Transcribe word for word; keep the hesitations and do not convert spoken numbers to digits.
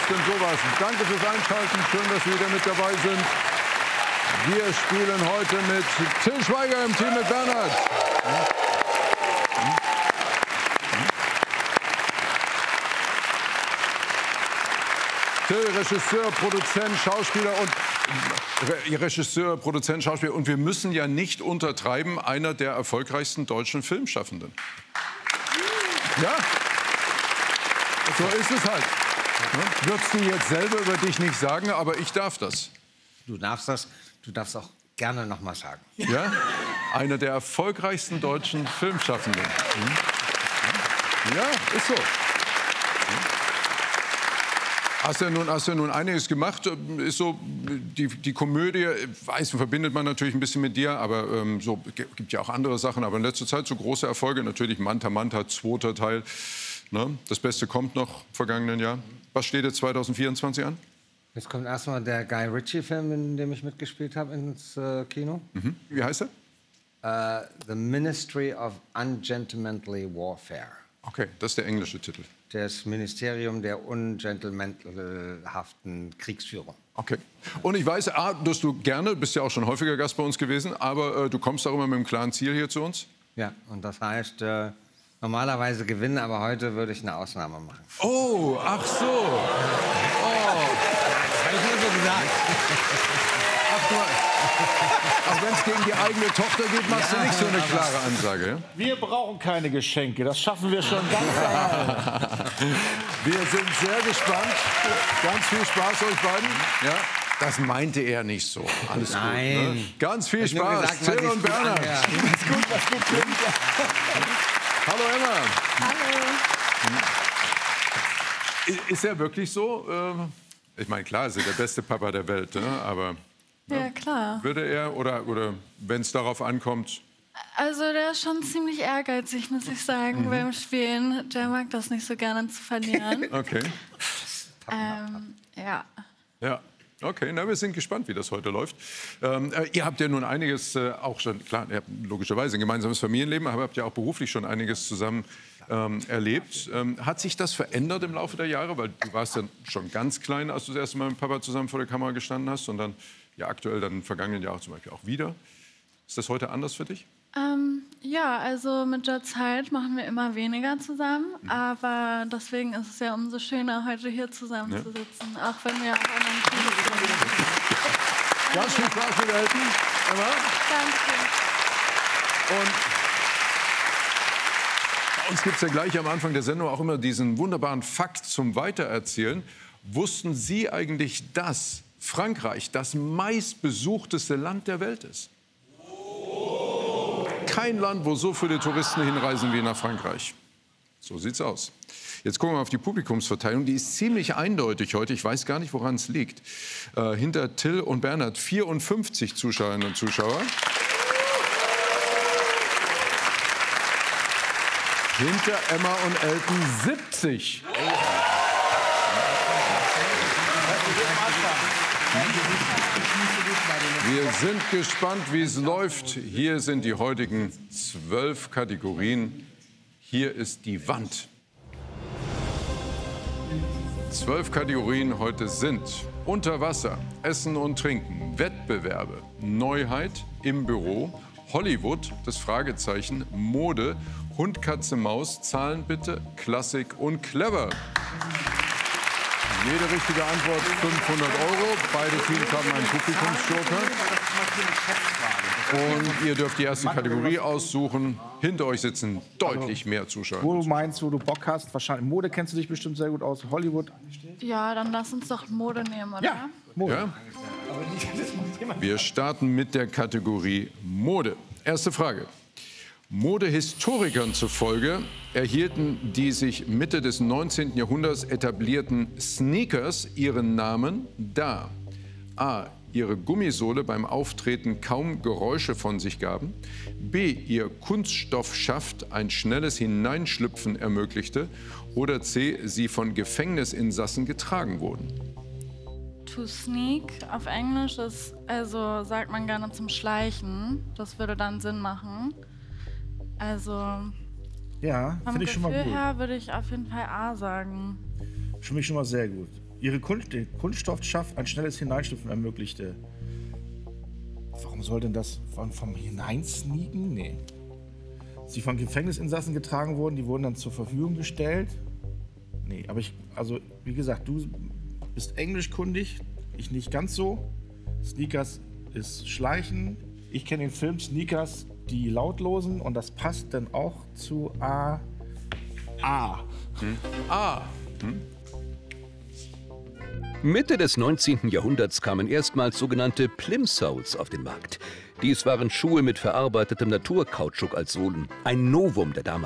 ist denn sowas? Danke fürs Einschalten. Schön, dass Sie wieder mit dabei sind. Wir spielen heute mit Till Schweiger im Team mit Bernhard. Till, Regisseur, Produzent, Schauspieler und Re Regisseur, Produzent, Schauspieler. Und wir müssen ja nicht untertreiben, einer der erfolgreichsten deutschen Filmschaffenden. Ja, so ist es halt. Ja? Würdest du jetzt selber über dich nicht sagen, aber ich darf das. Du darfst das, du darfst auch gerne noch mal sagen. Ja, einer der erfolgreichsten deutschen Filmschaffenden. Ja, ist so. Hast ja nun, hast ja nun einiges gemacht. Ist so die, die Komödie, weiß, verbindet man natürlich ein bisschen mit dir, aber ähm, so gibt ja auch andere Sachen. Aber in letzter Zeit so große Erfolge, natürlich Manta Manta, zweiter Teil. Ne? Das Beste kommt noch im vergangenen Jahr. Was steht jetzt zwanzig vierundzwanzig an? Jetzt kommt erstmal der Guy Ritchie-Film, in dem ich mitgespielt habe, ins äh, Kino. Mhm. Wie heißt er? Uh, The Ministry of Ungentlemanly Warfare. Okay, das ist der englische Titel. Das Ministerium der ungentlemanhaften Kriegsführung. Okay. Und ich weiß, A, dass du gerne, du bist ja auch schon häufiger Gast bei uns gewesen, aber äh, du kommst auch immer mit einem klaren Ziel hier zu uns? Ja, und das heißt, äh, normalerweise gewinnen, aber heute würde ich eine Ausnahme machen. Oh, ach so. Oh. Das habe ich nur so gesagt. Ach, du, auch wenn es gegen die eigene Tochter geht, machst du nicht so eine klare Ansage. Ja? Wir brauchen keine Geschenke, das schaffen wir schon ganz allein. Wir sind sehr gespannt. Ganz viel Spaß euch beiden. Ja? Das meinte er nicht so. Alles Nein. gut. Ne? Ganz viel Spaß. Gesagt, Till und Bernhard. Ja. Das ist gut, was gut klingt. Hallo Emma. Hallo. Ist er wirklich so? Ich meine, klar, ist er der beste Papa der Welt, ne? Aber Ja, klar. würde er, oder, oder wenn es darauf ankommt? Also der ist schon ziemlich ehrgeizig, muss ich sagen, mhm. beim Spielen. Der mag das nicht so gerne zu verlieren. Okay. ähm, ja. Ja. Okay, na, wir sind gespannt, wie das heute läuft. Ähm, äh, ihr habt ja nun einiges äh, auch schon, klar, ihr habt logischerweise ein gemeinsames Familienleben, aber habt ja auch beruflich schon einiges zusammen ähm, erlebt. Ähm, hat sich das verändert im Laufe der Jahre? Weil du warst ja schon ganz klein, als du das erste Mal mit Papa zusammen vor der Kamera gestanden hast und dann ja aktuell dann im vergangenen Jahr zum Beispiel auch wieder. Ist das heute anders für dich? Ähm, ja, also mit der Zeit machen wir immer weniger zusammen, mhm. aber deswegen ist es ja umso schöner, heute hier zusammen ja. zu sitzen, auch wenn wir auf anderen Teams sind. Ganz viel Spaß mit Eltern, Emma. Danke. Und bei uns gibt es ja gleich am Anfang der Sendung auch immer diesen wunderbaren Fakt zum Weitererzählen. Wussten Sie eigentlich, dass Frankreich das meistbesuchteste Land der Welt ist? Kein Land, wo so viele Touristen hinreisen wie nach Frankreich. So sieht's aus. Jetzt gucken wir auf die Publikumsverteilung. Die ist ziemlich eindeutig heute. Ich weiß gar nicht, woran es liegt. Äh, hinter Till und Bernhard vierundfünfzig Zuschauerinnen und Zuschauer. Hinter Emma und Elton siebzig. Wir sind gespannt, wie es läuft. Hier sind die heutigen zwölf Kategorien. Hier ist die Wand. Zwölf Kategorien heute sind Unterwasser, Essen und Trinken, Wettbewerbe, Neuheit im Büro, Hollywood, das Fragezeichen, Mode, Hund, Katze, Maus, Zahlen bitte, Klassik und Clever. Jede richtige Antwort fünfhundert Euro. Beide Teams haben einen Publikumsjoker. Und ihr dürft die erste Kategorie aussuchen. Hinter euch sitzen deutlich mehr Zuschauer. Wo du meinst, wo du Bock hast, wahrscheinlich Mode kennst du dich bestimmt sehr gut aus. Hollywood. Ja, dann lass uns doch Mode nehmen, oder? Ja, Mode. Ja? Wir starten mit der Kategorie Mode. Erste Frage. Modehistorikern zufolge erhielten die sich Mitte des neunzehnten Jahrhunderts etablierten Sneakers ihren Namen, da a. ihre Gummisohle beim Auftreten kaum Geräusche von sich gaben, b. ihr Kunststoffschaft ein schnelles Hineinschlüpfen ermöglichte oder c. sie von Gefängnisinsassen getragen wurden. To sneak auf Englisch ist, also sagt man gerne zum Schleichen. Das würde dann Sinn machen. Also ja, vom finde ich schon mal Gefühl gut. her würde ich auf jeden Fall A sagen. Für mich schon mal sehr gut. ihre Kunst, den Kunststoffschaft ein schnelles Hineinschlüpfen ermöglichte. Warum soll denn das von, vom Hineinsneaken? Nee. Sie von Gefängnisinsassen getragen wurden, die wurden dann zur Verfügung gestellt. Nee, aber ich, also wie gesagt, du bist englischkundig, ich nicht ganz so. Sneakers ist Schleichen. Ich kenne den Film Sneakers, die Lautlosen, und das passt dann auch zu A. A. Hm. A. Hm. Mitte des neunzehnten Jahrhunderts kamen erstmals sogenannte Plimsolls auf den Markt. Dies waren Schuhe mit verarbeitetem Naturkautschuk als Sohlen, ein Novum der damaligen